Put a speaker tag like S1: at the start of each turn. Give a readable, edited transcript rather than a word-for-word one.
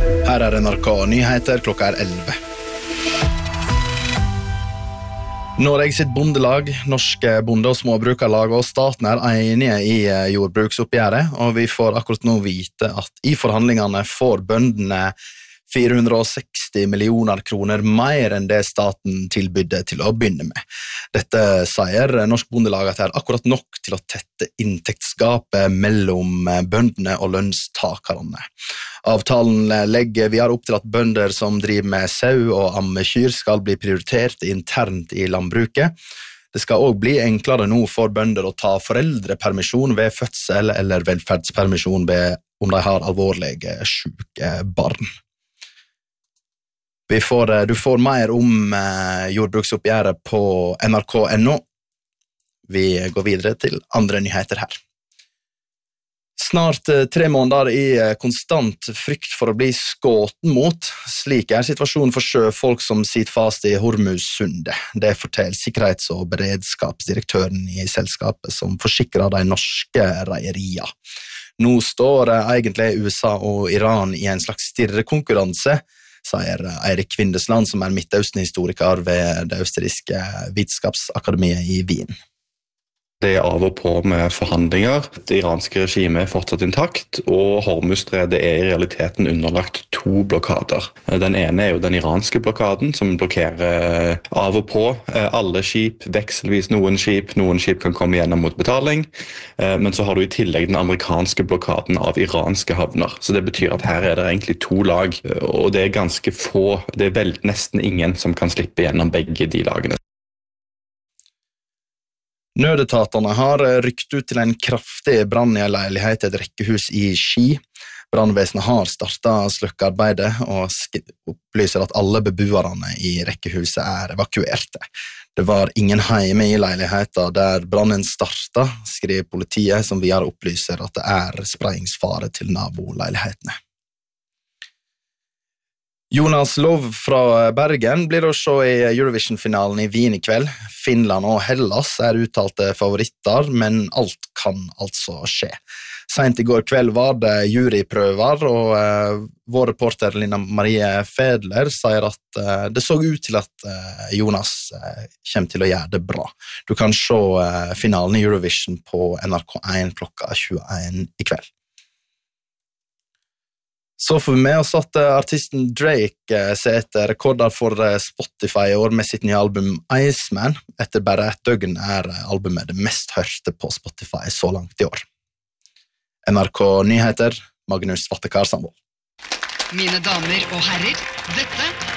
S1: Her NRK Nyheter, klokka 11. Noreg sitt bondelag, Norske bonde- og småbrukarlag og staten enige i jordbruksoppgjøret, og vi får akkurat nå vite at i forhandlingene får bøndene 460 millioner kroner mer enn det staten tilbydde til å begynne med. Dette sier Norsk Bondelag at det akkurat nok til å tette inntektsgapet mellom bøndene og lønnstakerne. Avtalen legger videre opp til at bønder som driver med sau og ammekyr skal bli prioritert internt i landbruket. Det skal også bli enklere nå for bønder å ta foreldrepermisjon ved fødsel eller velferdspermisjon om de har alvorlige syke barn. Du får mer om jordbruksoppgjøret på nrk.no. Vi går videre til andre nyheter her. Snart 3 måneder i konstant frykt for å bli skåten mot. Slik situasjonen for sjøfolk som sitter fast i Hormuzsundet. Det forteller sikkerhets- og beredskapsdirektøren i selskapet som forsikrer de norske reieriene. Nå står egentlig USA og Iran i en slags stirrekonkurranse, sier Eirik Kvindesland, som Midtøsten-historiker ved det østerrikske vitenskapsakademiet i Wien.
S2: Det av og på med forhandlinger. Det iranske regimet fortsatt intakt, og Hormuzstredet i realiteten underlagt 2 blokader. Den ene jo den iranske blokaden, som blokkerer av og på alle skip, vekselvis noen skip kan komme gjennom mot betaling, men så har du i tillegg den amerikanske blokaden av iranske havner. Så det betyr at her det egentlig 2 lag, og det ganske få, det vel nesten ingen som kan slippe gjennom begge de lagene.
S1: Nødetatene har rykt ut til en kraftig brann i en leilighet i et rekkehus i Ski. Brannvesenet har startet slukkearbeidet og opplyser at alle beboerne i rekkehuset evakuerte. Det var ingen hjemme i leiligheten der brannen startet, skriver politiet, som videre opplyser at det sprengningsfare til naboleilighetene. Jonas Lov fra Bergen blir å se i Eurovision-finalen i Wien i kveld. Finland og Hellas uttalte favoritter, men alt kan altså skje. Sent i går kveld var det juryprøver, og vår reporter Lina Marie Fedler sier at det så ut til at Jonas kommer til å gjøre det bra. Du kan se finalen i Eurovision på NRK1 klokka 21 i kveld. Så får vi med oss at artisten Drake setter rekorder for Spotify i år med sitt nye album Iceman. Etter bare 1 døgn albumet det mest hørte på Spotify så langt i år. NRK Nyheter, Magnus Vattekar Sandvold.
S3: Mine damer og herrer, dette